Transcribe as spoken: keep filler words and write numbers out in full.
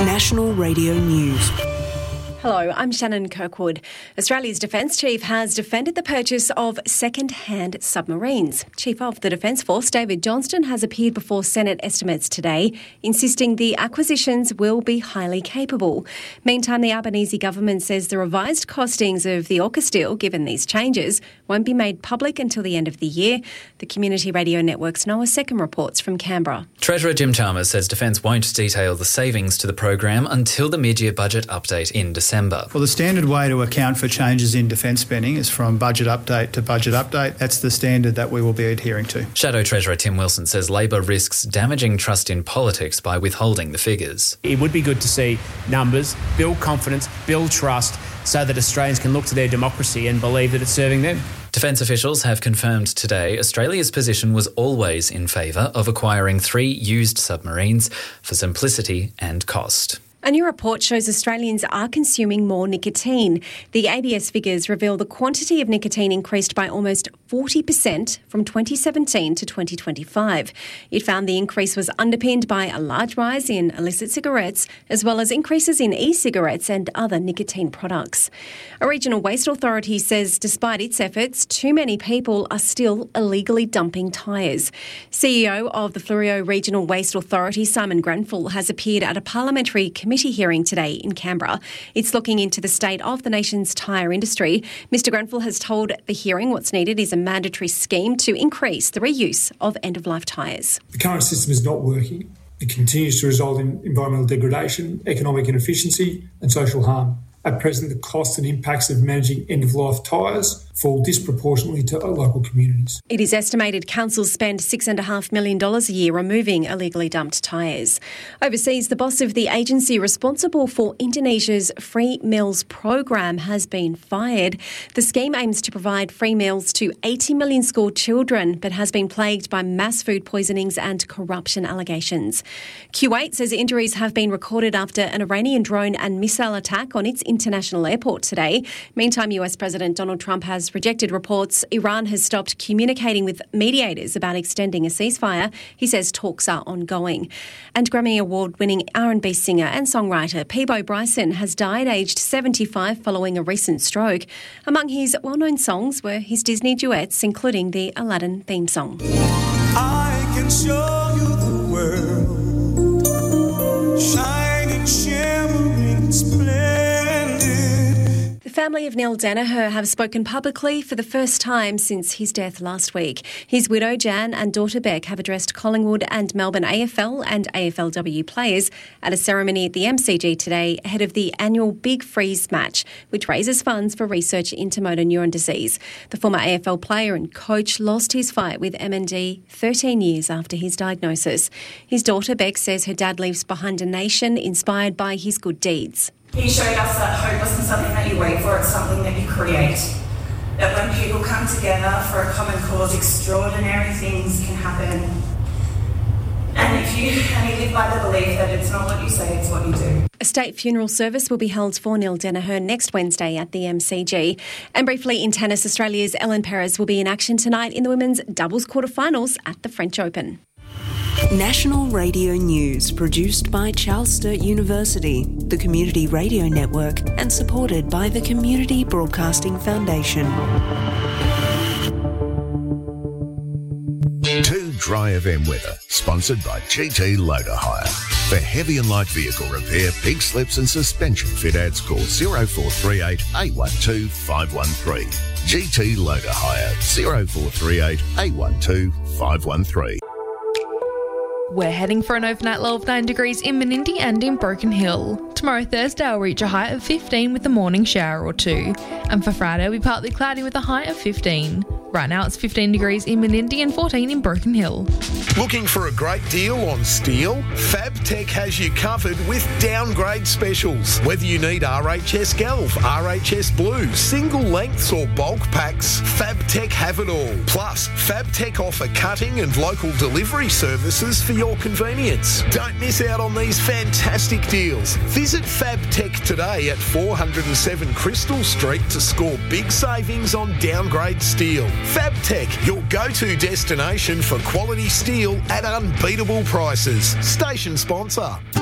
National Radio News. Hello, I'm Shannon Kirkwood. Australia's Defence Chief has defended the purchase of second-hand submarines. Chief of the Defence Force, David Johnston, has appeared before Senate estimates today, insisting the acquisitions will be highly capable. Meantime, the Albanese government says the revised costings of the AUKUS deal, given these changes, won't be made public until the end of the year. The Community Radio Network's Noah Second reports from Canberra. Treasurer Jim Chalmers says Defence won't detail the savings to the program until the mid-year budget update in December. Well, the standard way to account for changes in defence spending is from budget update to budget update. That's the standard that we will be adhering to. Shadow Treasurer Tim Wilson says Labor risks damaging trust in politics by withholding the figures. It would be good to see numbers, build confidence, build trust, so that Australians can look to their democracy and believe that it's serving them. Defence officials have confirmed today Australia's position was always in favour of acquiring three used submarines for simplicity and cost. A new report shows Australians are consuming more nicotine. The A B S figures reveal the quantity of nicotine increased by almost forty percent from twenty seventeen to twenty twenty-five. It found the increase was underpinned by a large rise in illicit cigarettes, as well as increases in e-cigarettes and other nicotine products. A regional waste authority says despite its efforts, too many people are still illegally dumping tyres. C E O of the Fleurieu Regional Waste Authority, Simon Grenfell, has appeared at a parliamentary committee Committee hearing today in Canberra. It's looking into the state of the nation's tyre industry. Mister Grenfell has told the hearing what's needed is a mandatory scheme to increase the reuse of end-of-life tyres. The current system is not working. It continues to result in environmental degradation, economic inefficiency and social harm. At present, the costs and impacts of managing end-of-life tyres fall disproportionately to local communities. It is estimated councils spend six point five million dollars a year removing illegally dumped tyres. Overseas, the boss of the agency responsible for Indonesia's free meals program has been fired. The scheme aims to provide free meals to eighty million school children, but has been plagued by mass food poisonings and corruption allegations. Kuwait says injuries have been recorded after an Iranian drone and missile attack on its international airport today. Meantime, U S President Donald Trump has rejected reports Iran has stopped communicating with mediators about extending a ceasefire. He says talks are ongoing. And Grammy Award-winning R and B singer and songwriter Peabo Bryson has died aged seventy-five following a recent stroke. Among his well-known songs were his Disney duets, including the Aladdin theme song. I can show you the world, shining, shimmering, splendid. The family of Neil Danaher have spoken publicly for the first time since his death last week. His widow Jan and daughter Beck have addressed Collingwood and Melbourne A F L and A F L W players at a ceremony at the M C G today ahead of the annual Big Freeze match, which raises funds for research into motor neuron disease. The former A F L player and coach lost his fight with M N D thirteen years after his diagnosis. His daughter Beck says her dad leaves behind a nation inspired by his good deeds. He showed us that hope wasn't something that you wait for, it's something that you create. That when people come together for a common cause, extraordinary things can happen. And if you, and you live by the belief that it's not what you say, it's what you do. A state funeral service will be held for Neil Danaher next Wednesday at the M C G. And briefly in tennis, Australia's Ellen Perez will be in action tonight in the women's doubles quarterfinals at the French Open. National Radio News, produced by Charles Sturt University, the Community Radio Network, and supported by the Community Broadcasting Foundation. Too Dry F M weather, sponsored by G T Loader Hire. For heavy and light vehicle repair, pig slips and suspension fit outs, call zero four three eight, eight one two, five one three. G T Loader Hire, zero four three eight, eight one two, five one three. We're heading for an overnight low of nine degrees in Menindee and in Broken Hill. Tomorrow, Thursday, will reach a high of fifteen with a morning shower or two. And for Friday, it'll be partly cloudy with a high of fifteen. Right now, it's fifteen degrees in Menindee and fourteen in Broken Hill. Looking for a great deal on steel? FabTech has you covered with downgrade specials. Whether you need R H S Galv, R H S Blue, single lengths or bulk packs, FabTech have it all. Plus, FabTech offer cutting and local delivery services for your convenience. Don't miss out on these fantastic deals. Visit FabTech today at four oh seven Crystal Street to score big savings on downgrade steel. FabTech, your go-to destination for quality steel at unbeatable prices. Station sponsor.